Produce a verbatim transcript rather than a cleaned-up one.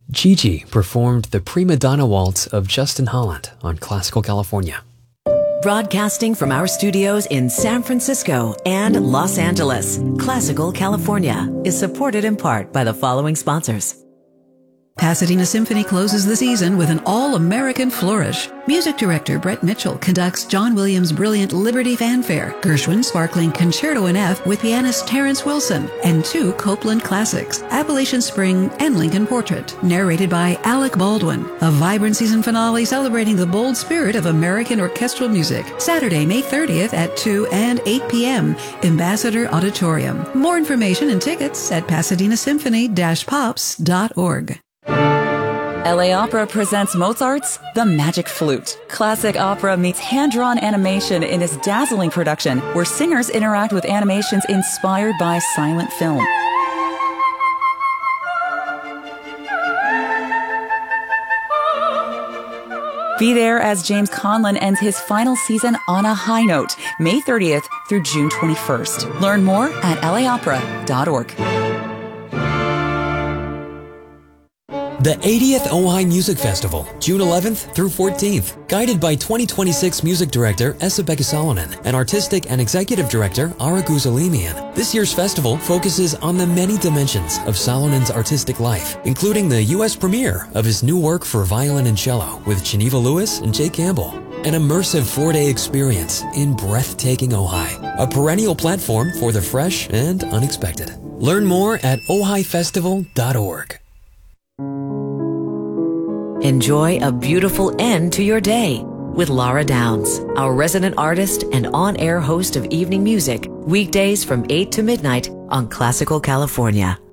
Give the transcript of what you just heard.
Gigi performed the Prima Donna Waltz of Justin Holland on Classical California. Broadcasting from our studios in San Francisco and Los Angeles, Classical California is supported in part by the following sponsors. Pasadena Symphony closes the season with an all-American flourish. Music director Brett Mitchell conducts John Williams' brilliant Liberty Fanfare, Gershwin's sparkling Concerto in F with pianist Terrence Wilson, and two Copland classics, Appalachian Spring and Lincoln Portrait, narrated by Alec Baldwin. A vibrant season finale celebrating the bold spirit of American orchestral music. Saturday, May thirtieth at two and eight p.m. Ambassador Auditorium. More information and tickets at pasadena symphony dash pops dot org. L A Opera presents Mozart's The Magic Flute. Classic opera meets hand-drawn animation in this dazzling production where singers interact with animations inspired by silent film. Be there as James Conlon ends his final season on a high note, May thirtieth through June twenty-first. Learn more at L A opera dot org. The eightieth Ojai Music Festival, June eleventh through fourteenth. Guided by twenty twenty-six Music Director Esa-Pekka Salonen and Artistic and Executive Director Ara Guzalimian. This year's festival focuses on the many dimensions of Salonen's artistic life, including the U S premiere of his new work for violin and cello with Geneva Lewis and Jay Campbell. An immersive four-day experience in breathtaking Ojai, a perennial platform for the fresh and unexpected. Learn more at ojai festival dot org. Enjoy a beautiful end to your day with Laura Downs, our resident artist and on-air host of evening music, weekdays from eight to midnight on Classical California.